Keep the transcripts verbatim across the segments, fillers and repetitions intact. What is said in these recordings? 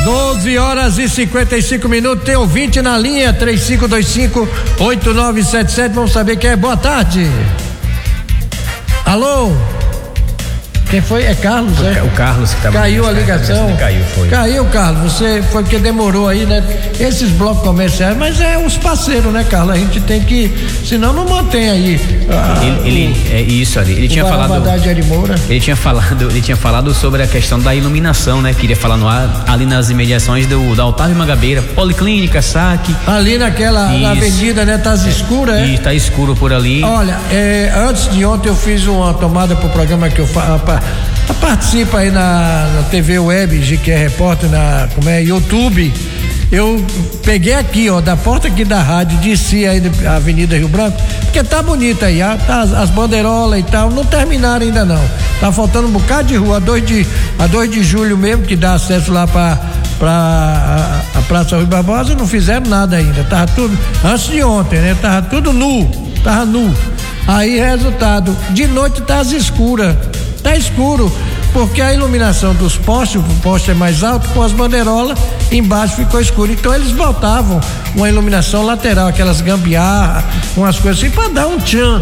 doze horas e cinquenta e cinco minutos, tem ouvinte na linha, três cinco dois cinco, oito nove sete sete, vamos saber quem é. Boa tarde. Alô? Quem foi? É Carlos, o, é? O Carlos que tava. Caiu a ligação? Caiu, foi. Caiu, Carlos, você foi porque demorou aí, né? Esses blocos comerciais, mas é os parceiros, né, Carlos? A gente tem que, senão não mantém aí. Ah, ele, ele é isso ali. Ele tinha falado. Ele tinha falado, ele tinha falado sobre a questão da iluminação, né? Queria falar no ar, ali nas imediações do da Otávio Mangabeira, Policlínica, Saque. Ali naquela na avenida, né? Tá escuro, é? E tá escuro por ali. Olha, é, antes de ontem eu fiz uma tomada pro programa que eu faço. Participa aí na, na T V Web, G Q Repórter, na como é, YouTube. Eu peguei aqui, ó, da porta aqui da rádio, desci aí da Avenida Rio Branco, porque tá bonita aí, tá, as, as bandeirolas e tal, não terminaram ainda não. Tá faltando um bocado de rua, a dois de, a dois de julho mesmo, que dá acesso lá pra, pra a, a Praça Rui Barbosa, não fizeram nada ainda. Tava tudo, antes de ontem, né? Tava tudo nu, tava nu. Aí, resultado, de noite tá às escuras. Tá escuro, porque a iluminação dos postes, o poste é mais alto, com as bandeirolas, embaixo ficou escuro. Então eles botavam uma iluminação lateral, aquelas gambiarras, umas coisas assim, para dar um tchan,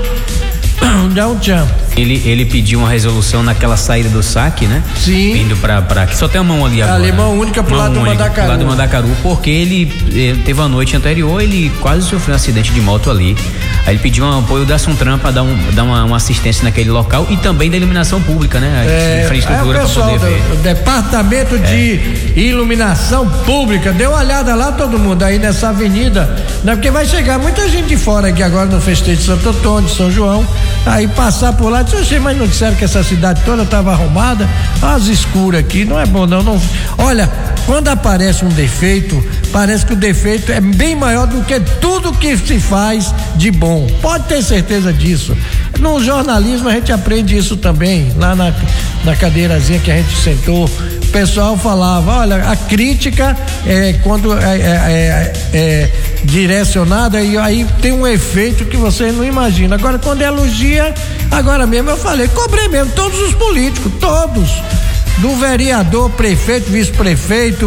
dar um tchan. Ele, ele pediu uma resolução naquela saída do Saque, né? Sim. Indo pra, pra que só tem a mão ali agora. Ali, mão única pro lado do Mandacaru. Pro lado do Mandacaru, porque ele, ele teve a noite anterior, ele quase sofreu um acidente de moto ali. Aí ele pediu um apoio da Suntran para dar, um, dar uma, uma assistência naquele local e também da iluminação pública, né? A é, infraestrutura é o pessoal pra poder do, ver. do Departamento é. de Iluminação Pública, dê uma olhada lá todo mundo aí nessa avenida, né? Porque vai chegar muita gente de fora aqui agora no festejo de Santo Antônio, de São João, aí passar por lá, diz, oxe, mas não disseram que essa cidade toda estava arrumada, as escuras aqui, não é bom não, não. Olha, quando aparece um defeito, parece que o defeito é bem maior do que tudo que se faz de bom, pode ter certeza disso. No jornalismo a gente aprende isso também, lá na, na cadeirazinha que a gente sentou, o pessoal falava, olha, a crítica é quando é, é, é, é direcionada e aí tem um efeito que você não imagina. Agora quando é elogia, agora mesmo eu falei, cobrei mesmo todos os políticos, todos, do vereador, prefeito, vice-prefeito,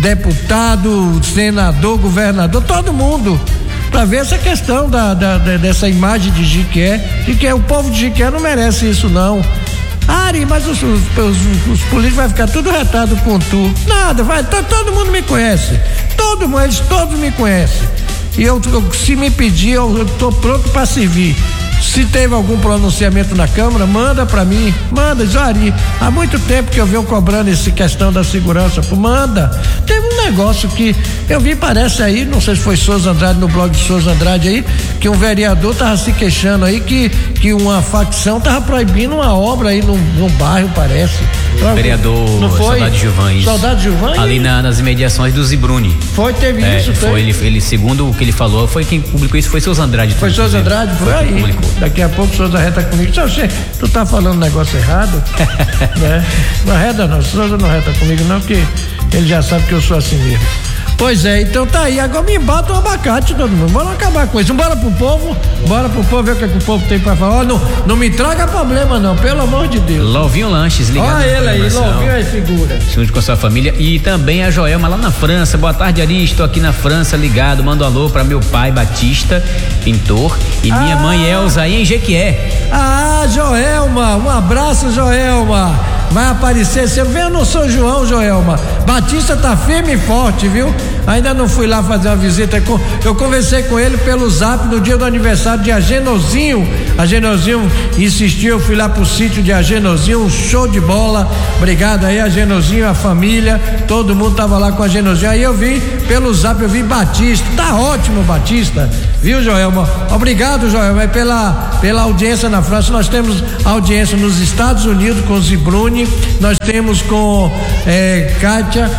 deputado, senador, governador, todo mundo, para ver essa questão da, da, da dessa imagem de Jiquié, de que o povo de Jiquié não merece isso não. Ari, mas os, os, os, os políticos vai ficar tudo retado com tu. Nada, vai, to, todo mundo me conhece. Todo mundo, eles todos me conhecem. E eu, eu se me pedir, eu, eu tô pronto para servir. Se teve algum pronunciamento na Câmara, manda para mim, manda, Jari. Há muito tempo que eu venho cobrando essa questão da segurança, pô, manda. Teve um negócio que eu vi, parece aí, não sei se foi Souza Andrade, no blog de Souza Andrade aí, que um vereador tava se queixando aí que, que uma facção tava proibindo uma obra aí no, no bairro, parece. O vereador não foi? Saudade Gilvan, isso. Saudade Gilvan? Ali na, nas imediações do Zibruni. Foi, teve é, isso, foi. Ele, ele, segundo o que ele falou, foi quem publicou isso, foi Souza Andrade. Foi Souza Andrade, foi, foi aí. Publicou. Daqui a pouco Souza reta comigo. Você, tu tá falando um negócio errado? Né? Não reta não, Souza não reta comigo não, porque ele já sabe que eu sou assim mesmo. Pois é, então tá aí, agora me bata um abacate todo mundo, bora acabar com isso, bora pro povo, bora pro povo ver o que, é que o povo tem pra falar. Ó, não, não me traga problema não, pelo amor de Deus. Lovinho Lanches, ligado. Olha ele aí, Lovinho é figura. Junto com a sua família e também a Joelma lá na França. Boa tarde, Ari, estou aqui na França ligado, mando um alô pra meu pai Batista, pintor, e minha ah. mãe Elza aí em Jequié. Ah, Joelma, um abraço, Joelma. Vai aparecer, você vem no São João, Joelma. Batista tá firme e forte, viu? Ainda não fui lá fazer uma visita, eu conversei com ele pelo zap no dia do aniversário de Agenozinho. Agenozinho insistiu, eu fui lá pro sítio de Agenozinho, um show de bola. Obrigado aí, Agenozinho, a família, todo mundo tava lá com Agenozinho. Aí eu vi pelo zap, eu vi Batista, tá ótimo, Batista, viu, Joelma? Obrigado, Joelma, pela, pela audiência na França. Nós temos audiência nos Estados Unidos com Zibruni, nós temos com é, Kátia,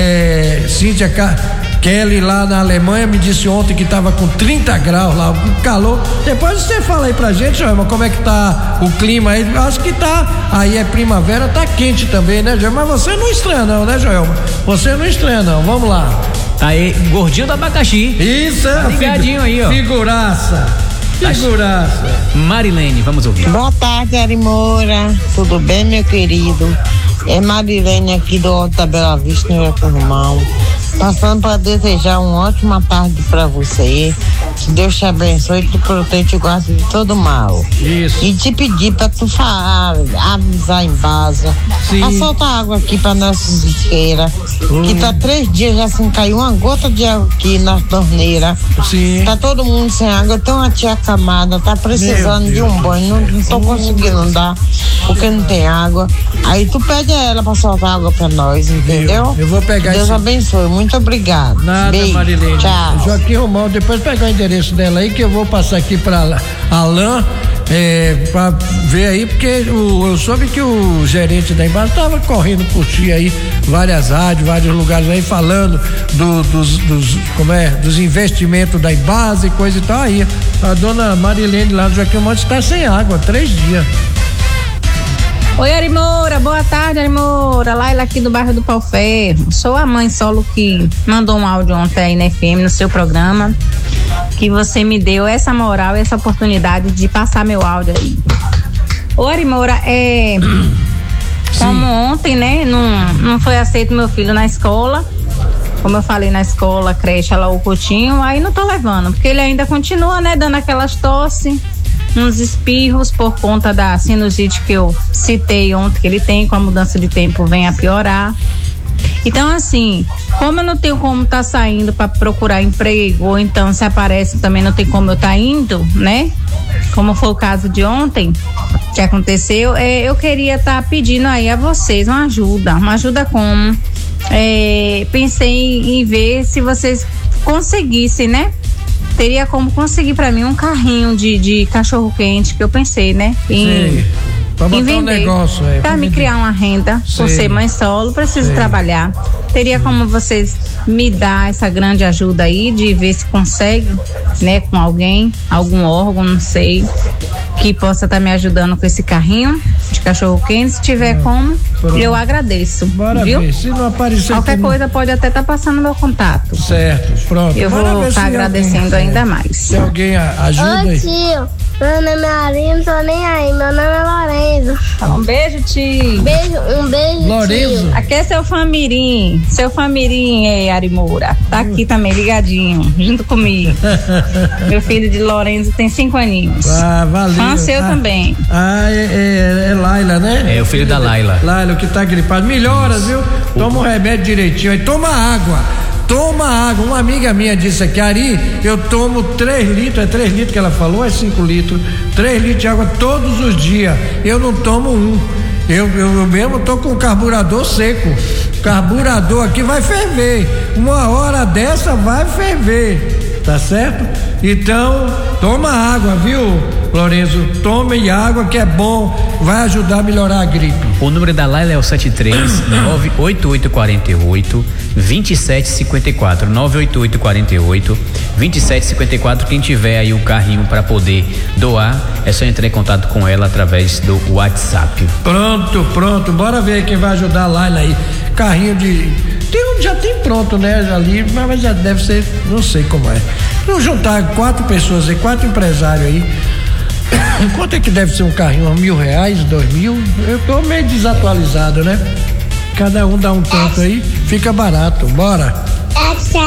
é, Cíntia Kelly lá na Alemanha, me disse ontem que estava com trinta graus lá, com calor. Depois você fala aí pra gente, Joelma, como é que tá o clima aí. Acho que tá, aí é primavera, tá quente também, né, Joelma? Mas você não estranha não, né, Joelma? Você não estranha não, vamos lá. Aí, gordinho do abacaxi. Isso, é. Tá ligadinho aí, ó. Figuraça. Figuraça. Marilene, vamos ouvir. Boa tarde, Ari Moura. Tudo bem, meu querido? É Marilene aqui do Alto da Bela Vista, no Jacurumão. Passando para desejar uma ótima tarde para você. Que Deus te abençoe, te proteja e te guarde de todo mal. Isso. E te pedir para tu falar, avisar em base. Assolta água aqui para nossa biqueira. Hum. Que tá três dias já sem cair uma gota de água aqui na torneira. Sim. Tá todo mundo sem água. Tem uma tia camada, tá precisando de um banho. Não, não tô conseguindo dar, porque não tem água. Aí tu pede a ela para soltar água para nós, entendeu? Eu vou pegar. Deus esse... abençoe. Muito obrigado. Nada, beijo. Marilene. Tchau. Joaquim Romão, depois pegar o endereço dela aí, que eu vou passar aqui para Alain, é, para ver aí, porque o, eu soube que o gerente da Embasa estava correndo por ti aí, várias rádios, vários lugares aí, falando do, dos, dos, como é, dos investimentos da Embasa e coisa e tal. Aí, a dona Marilene lá do Joaquim Romão está sem água, três dias. Oi, Arimoura, boa tarde, Arimoura. Laila aqui do bairro do Pau Ferro. Sou a mãe solo que mandou um áudio ontem aí na F M, no seu programa, que você me deu essa moral, essa oportunidade de passar meu áudio aí. Ô, Arimoura, é... como ontem, né, não, não foi aceito meu filho na escola, como eu falei, na escola, creche, lá o Coutinho, aí não tô levando, porque ele ainda continua, né, dando aquelas tosse, uns espirros por conta da sinusite que eu citei ontem que ele tem, com a mudança de tempo vem a piorar. Então, assim, como eu não tenho como estar tá saindo para procurar emprego, ou então se aparece também não tem como eu estar tá indo, né? Como foi o caso de ontem que aconteceu, é, eu queria estar tá pedindo aí a vocês uma ajuda, uma ajuda como? É, pensei em, em ver se vocês conseguissem, né? Teria como conseguir para mim um carrinho de, de cachorro quente, que eu pensei, né? Em, Sim. Pra botar em vender, um negócio aí. Pra me criar uma renda, por ser mãe solo, preciso Sim. trabalhar. Teria Sim. como vocês me dar essa grande ajuda aí, de ver se consegue, né, com alguém, algum órgão, não sei, que possa estar tá me ajudando com esse carrinho de cachorro quente. Se tiver hum. como, Pronto. eu agradeço. Bora viu? ver. Se não aparecer qualquer coisa, pode até estar tá passando meu contato. Certo, pronto. Eu Bora vou estar tá agradecendo alguém, ainda é. mais. Se alguém ajuda Oi, tio. Meu nome é Arinho, não tô nem aí. Meu nome é Lorenzo. Um beijo, tio. Beijo, um beijo, Lorenzo. tio. Aqui é seu Famirim. Seu Famirim, é, Arimoura. Tá aqui também, ligadinho, junto comigo. Meu filho de Lorenzo tem cinco aninhos. Ah, valeu. Fã seu ah, também. Ah, é, é, é Laila, né? É o filho da Laila. Laila, que tá gripado. Melhora, viu? Toma o remédio direitinho. Aí toma água. Toma água. Uma amiga minha disse aqui, Ari, eu tomo três litros, é três litros que ela falou, ou é cinco litros? três litros de água todos os dias. Eu não tomo um. Eu, eu, eu mesmo tô com o carburador seco. Carburador aqui vai ferver. Uma hora dessa vai ferver. Tá certo? Então, toma água, viu, Lorenzo? Tome água que é bom, vai ajudar a melhorar a gripe. O número da Laila é o sete três nove oito oito quatro oito dois sete cinco quatro, nove oito oito quatro oito dois sete cinco quatro. Quem tiver aí o carrinho para poder doar, é só entrar em contato com ela através do WhatsApp. Pronto, pronto, bora ver aí quem vai ajudar a Laila aí. Carrinho de... Tem, já tem pronto, né, ali, mas já deve ser, não sei como é. Vamos juntar quatro pessoas aí, quatro empresários aí. Quanto é que deve ser um carrinho? Um mil reais, dois mil? Eu tô meio desatualizado, né? Cada um dá um tanto aí, fica barato, bora.